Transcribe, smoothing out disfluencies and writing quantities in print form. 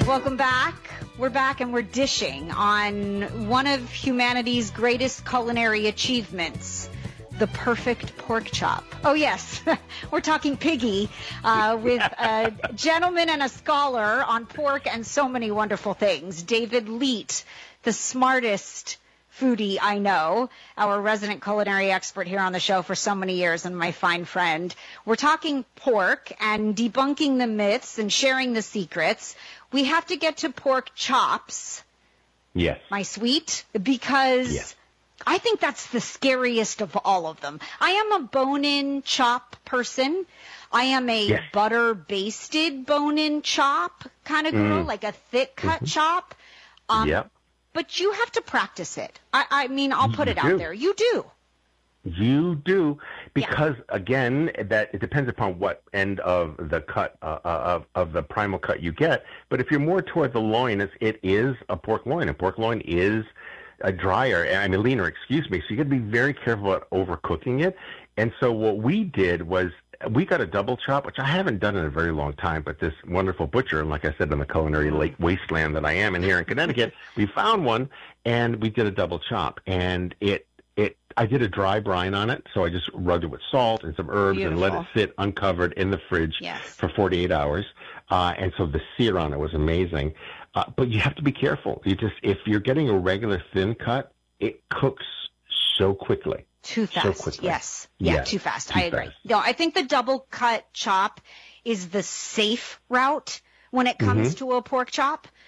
Welcome back. We're back and we're dishing on one of humanity's greatest culinary achievements, the perfect pork chop. Oh, yes. We're talking Piggy with a gentleman and a scholar on pork and so many wonderful things. David Leite, the smartest foodie I know, our resident culinary expert here on the show for so many years and my fine friend. We're talking pork and debunking the myths and sharing the secrets. We have to get to pork chops. Yes. My sweet, because I think that's the scariest of all of them. I am a bone-in chop person. I am a butter-basted bone-in chop kind of girl, like a thick-cut chop. But you have to practice it. I mean, I'll put it out there. You do. You do, because again, that it depends upon what end of the cut of the primal cut you get. But if you're more toward the loin, it is a pork loin. A pork loin is a leaner. Excuse me. So you got to be very careful about overcooking it. And so what we did was we got a double chop, which I haven't done in a very long time. But this wonderful butcher, and like I said, in the culinary lake wasteland that I am in here in Connecticut, we found one and we did a double chop, and I did a dry brine on it, so I just rubbed it with salt and some herbs and let it sit uncovered in the fridge for 48 hours. And so the sear on it was amazing. But you have to be careful. If you're getting a regular thin cut, it cooks so quickly. Too fast. So quickly. Yes. Yeah, too fast. I agree. No, I think the double cut chop is the safe route when it comes to a pork chop.